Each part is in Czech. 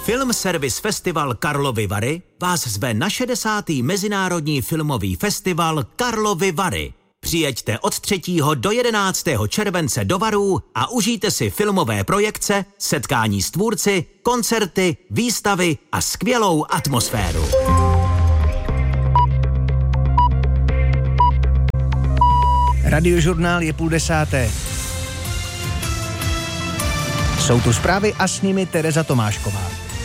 Film Service Festival Karlovy Vary vás zve na 60. Mezinárodní filmový festival Karlovy Vary. Přijeďte od 3. do 11. července do Varů a užijte si filmové projekce, setkání s tvůrci, koncerty, výstavy a skvělou atmosféru. Radiožurnál je 9:30. Jsou tu zprávy a s nimi Tereza Tomášková.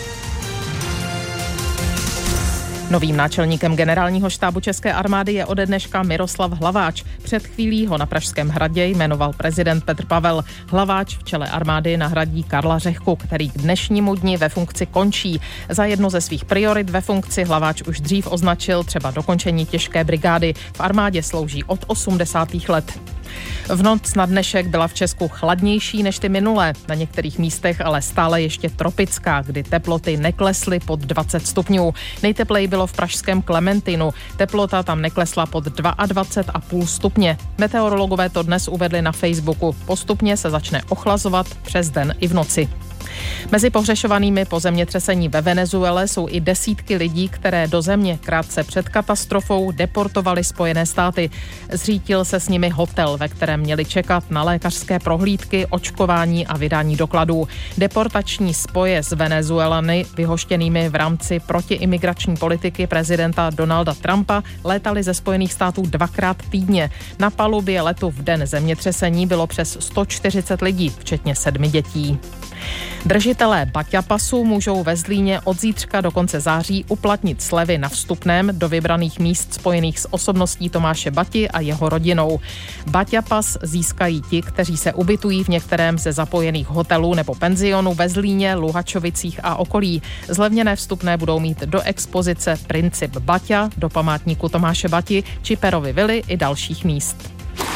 Novým náčelníkem generálního štábu České armády je ode dneška Miroslav Hlaváč. Před chvílí ho na Pražském hradě jmenoval prezident Petr Pavel. Hlaváč v čele armády nahradí Karla Řehku, který k dnešnímu dni ve funkci končí. Za jednu ze svých priorit ve funkci Hlaváč už dřív označil třeba dokončení těžké brigády. V armádě slouží od 80. let. V noc na dnešek byla v Česku chladnější než ty minulé, na některých místech ale stále ještě tropická, kdy teploty neklesly pod 20 stupňů. Nejtepleji bylo v pražském Klementinu, teplota tam neklesla pod 22,5 stupně. Meteorologové to dnes uvedli na Facebooku, postupně se začne ochlazovat přes den i v noci. Mezi pohřešovanými po zemětřesení ve Venezuele jsou i desítky lidí, které do země krátce před katastrofou deportovaly Spojené státy. Zřítil se s nimi hotel, ve kterém měli čekat na lékařské prohlídky, očkování a vydání dokladů. Deportační spoje s Venezuelany, vyhoštěnými v rámci protiimigrační politiky prezidenta Donalda Trumpa, létaly ze Spojených států 2krát týdně. Na palubě letu v den zemětřesení bylo přes 140 lidí, včetně 7 dětí. Držitelé Baťa pasu můžou ve Zlíně od zítřka do konce září uplatnit slevy na vstupném do vybraných míst spojených s osobností Tomáše Bati a jeho rodinou. Baťa pas získají ti, kteří se ubytují v některém ze zapojených hotelů nebo penzionů ve Zlíně, Luhačovicích a okolí. Zlevněné vstupné budou mít do expozice Princip Baťa, do památníku Tomáše Bati, či Perovy vily i dalších míst.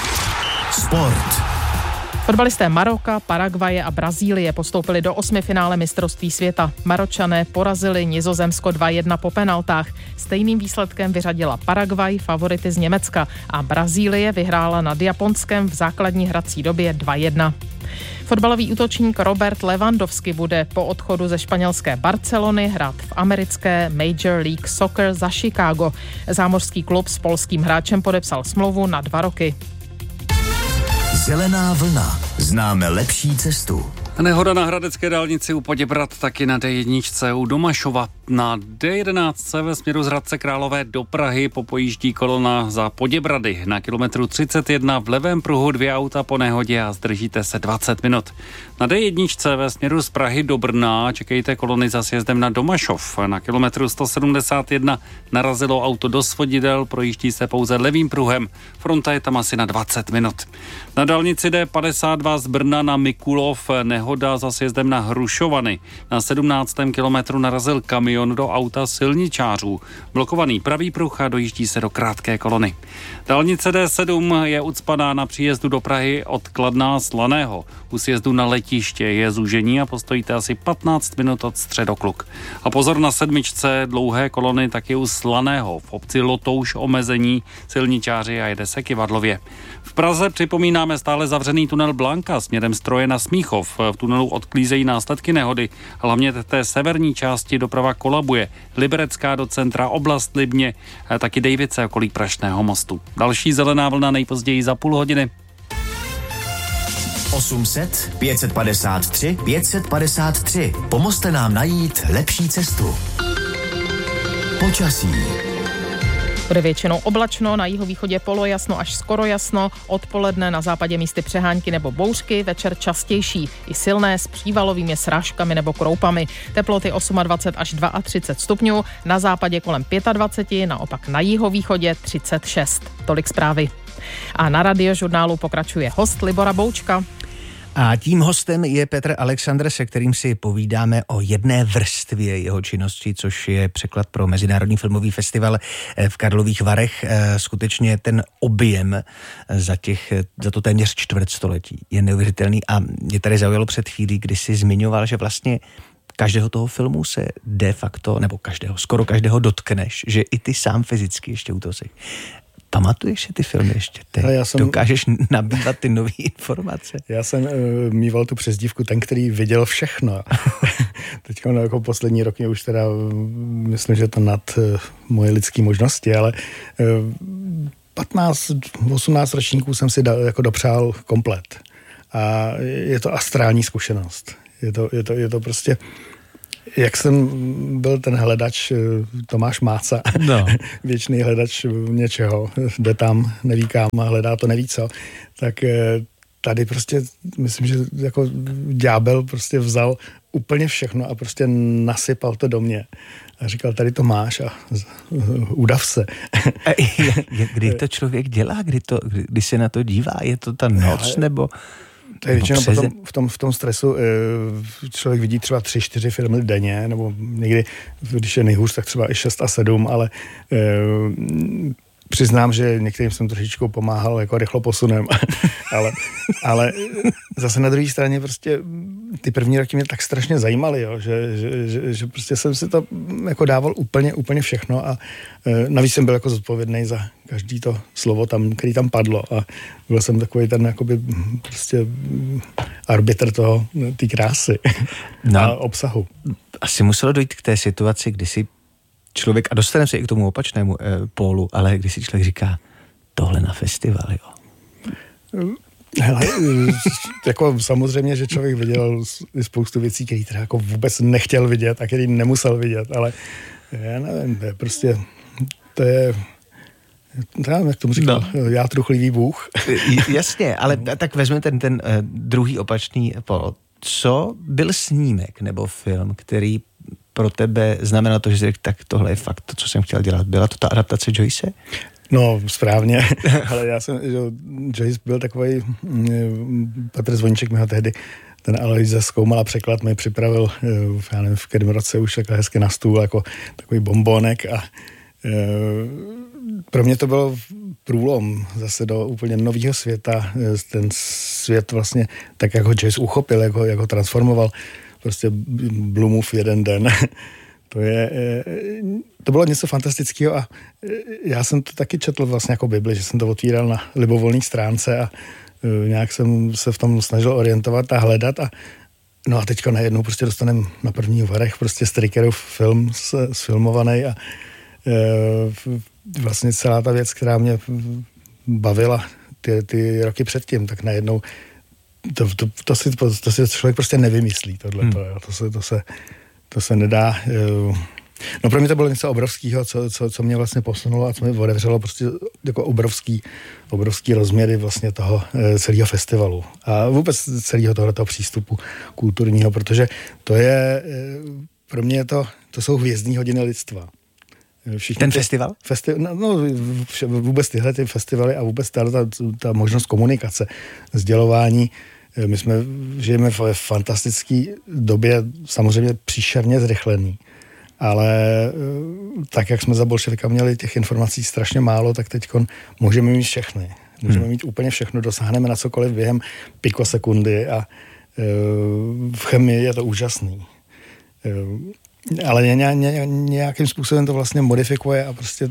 Sport. Fotbalisté Maroka, Paraguaje a Brazílie postoupili do 8. finále mistrovství světa. Maročané porazili Nizozemsko 2-1 po penaltách. Stejným výsledkem vyřadila Paraguay favority z Německa a Brazílie vyhrála nad Japonskem v základní hrací době 2-1. Fotbalový útočník Robert Lewandowski bude po odchodu ze španělské Barcelony hrát v americké Major League Soccer za Chicago. Zámořský klub s polským hráčem podepsal smlouvu na 2 roky. Zelená vlna. Známe lepší cestu. Nehoda na hradecké dálnici u Poděbrad, taky na D1 u Domašova. Na D11 ve směru z Hradce Králové do Prahy popojíždí kolona za Poděbrady. Na kilometru 31 v levém pruhu 2 auta po nehodě a zdržíte se 20 minut. Na D1 ve směru z Prahy do Brna čekejte kolony za sjezdem na Domašov. Na kilometru 171 narazilo auto do svodidel, projíždí se pouze levým pruhem. Fronta je tam asi na 20 minut. Na dálnici D52 z Brna na Mikulov nehoda za sjezdem na Hrušovany. Na 17. kilometru narazil kamion do auta silničářů. Blokovaný pravý pruh a dojíždí se do krátké kolony. Dálnice D7 je ucpaná na příjezdu do Prahy od Kladna Slaného. U sjezdu na letiště je zúžení a postojíte asi 15 minut od Středokluk. A pozor na 7. dlouhé kolony taky u Slaného. V obci Lotouš omezení silničáři a jede se Kyvadlově. V Praze připomínáme stále zavřený tunel Blanka směrem z Troje na Smíchov. V tunelu odklízejí následky nehody. Hlavně té severní části doprava kolabuje. Liberecká do centra, oblast Libně, taky Dejvice okolí Prašného mostu. Další zelená vlna nejpozději za půl hodiny. 800 553 553. Pomozte nám najít lepší cestu. Počasí. Bude většinou oblačno, na jihovýchodě polojasno až skoro jasno, odpoledne na západě místy přehánky nebo bouřky, večer častější, i silné s přívalovými srážkami nebo kroupami. Teploty 28 až 32 stupňů, na západě kolem 25, naopak na jihovýchodě 36. Tolik zprávy. A na Radiožurnálu pokračuje host Libora Boučka. A tím hostem je Petr Alexandr, se kterým si povídáme o jedné vrstvě jeho činnosti, což je překlad pro Mezinárodní filmový festival v Karlových Varech. Skutečně ten objem za to téměř čtvrtstoletí je neuvěřitelný a mě tady zaujalo před chvílí, kdy jsi zmiňoval, že vlastně každého toho filmu se de facto, nebo skoro každého dotkneš, že i ty sám fyzicky ještě u toho jsi. Pamatuješ si ty filmy ještě? Dokážeš nabývat ty nové informace? Já jsem mýval tu přezdívku ten, který viděl všechno. teď jako poslední roky už teda myslím, že to nad moje lidské možnosti, ale 15-18 ročníků jsem si jako dopřál komplet. A je to astrální zkušenost. Je to prostě, jak jsem byl ten hledač Tomáš Máca, věčný hledač něčeho, jde tam, neví kam a hledá to neví co, tak tady prostě myslím, že jako ďábel prostě vzal úplně všechno a prostě nasypal to do mě. A říkal, tady to máš a udav se. Kdy to člověk dělá? Kdy se na to dívá? Je to ta noc nebo... To je většinou potom v tom stresu člověk vidí třeba 3-4 filmy denně, nebo někdy, když je nejhůř, tak třeba i 6 a 7, ale přiznám, že některým jsem trošičku pomáhal jako rychlo posunem, ale zase na druhé straně prostě ty první roky mě tak strašně zajímaly, jo, že prostě jsem si to jako dával úplně všechno a navíc jsem byl jako zodpovědný za každý to slovo tam, který tam padlo a byl jsem takový ten jakoby prostě arbitr té krásy a obsahu. Asi muselo dojít k té situaci, kdy si člověk, a dostaneme se i k tomu opačnému pólu, ale když si člověk říká, tohle na festival, jo. Hele, jako samozřejmě, že člověk viděl spoustu věcí, které teda jako vůbec nechtěl vidět a který nemusel vidět, ale já nevím, to je jak tomu říkal, já truchlivý bůh. Jasně, ale tak vezme ten druhý opačný pól. Co byl snímek nebo film, který pro tebe znamená to, že jsi řekl, tak tohle je fakt to, co jsem chtěl dělat. Byla to ta adaptace Joyce? No, správně, ale Joyce byl takovej, Petr Zvoníček mi ho tehdy, ten Alois zkoumal a překlad mi připravil, já nevím, v kterém roce už takhle hezky na stůl, jako takový bombónek a pro mě to byl průlom zase do úplně nového světa, ten svět vlastně, tak jak ho Joyce uchopil, jak ho transformoval, prostě Blumův jeden den. To bylo něco fantastického a já jsem to taky četl vlastně jako Bibli, že jsem to otvíral na libovolné stránce a nějak jsem se v tom snažil orientovat a hledat a no a teďka najednou prostě dostaneme na prvních varech prostě Strickerův film sfilmovaný a vlastně celá ta věc, která mě bavila ty roky předtím, tak najednou to si člověk prostě nevymyslí tohleto, to se nedá. No pro mě to bylo něco obrovského, co mě vlastně posunulo a co mi otevřelo prostě jako obrovský rozměry vlastně toho celého festivalu a vůbec celého tohoto přístupu kulturního, protože to je, pro mě to jsou hvězdní hodiny lidstva. Ten festival? Vůbec tyhle ty festivaly a vůbec ta možnost komunikace, sdělování. My žijeme v fantastické době, samozřejmě příšerně zrychlený, ale tak, jak jsme za bolševika měli těch informací strašně málo, tak teď můžeme mít všechny. Můžeme mít úplně všechno, dosáhneme na cokoliv během pikosekundy a v chemii je to úžasný. Ale nějakým způsobem to vlastně modifikuje a prostě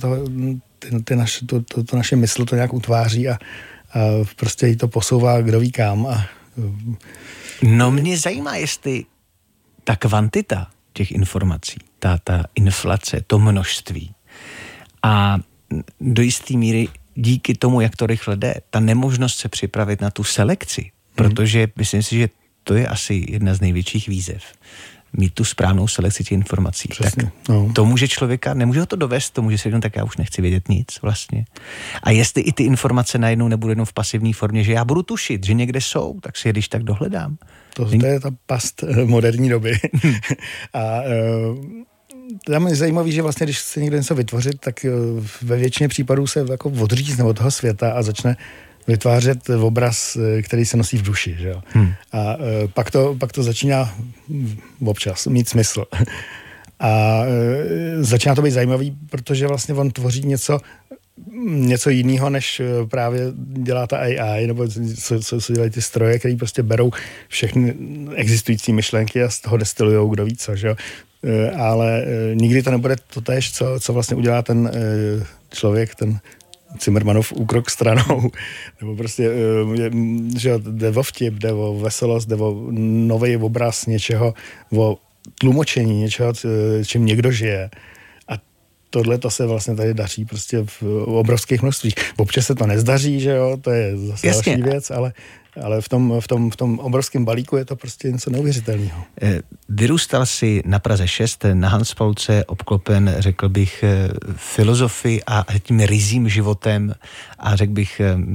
to naše mysl to nějak utváří a prostě jí to posouvá kdo ví kam. No mě zajímá, jestli ta kvantita těch informací, ta inflace, to množství a do jisté míry díky tomu, jak to rychle jde, ta nemožnost se připravit na tu selekci, protože myslím si, že to je asi jedna z největších výzev. Mít tu správnou selekci těch informací. Přesně, tak to může člověka, nemůže ho to dovést, to může se říct, tak já už nechci vědět nic vlastně. A jestli i ty informace najednou nebudou jenom v pasivní formě, že já budu tušit, že někde jsou, tak si je když tak dohledám. To je ta past moderní doby. A tam je zajímavý, že vlastně, když chce někdo něco vytvořit, tak ve většině případů se jako odřízne od toho světa a začne vytvářet obraz, který se nosí v duši. Že jo? A pak to začíná občas mít smysl. A začíná to být zajímavý, protože vlastně on tvoří něco jiného, než právě dělá ta AI, nebo co dělají ty stroje, který prostě berou všechny existující myšlenky a z toho destilujou kdo ví co, že jo? Ale nikdy to nebude totéž, co vlastně udělá ten člověk, ten Cimrmanův úkrok stranou, nebo prostě, že jde o vtip, jde o veselost, jde o nový obraz něčeho, o tlumočení něčeho, čím někdo žije. A tohle to se vlastně tady daří prostě v obrovských množstvích. Občas se to nezdaří, že jo, to je zase další věc, ale v tom obrovském balíku je to prostě něco neuvěřitelného. Vyrůstal si na Praze 6, na Hanspolce, obklopen, řekl bych, filozofii a tím ryzím životem a řekl bych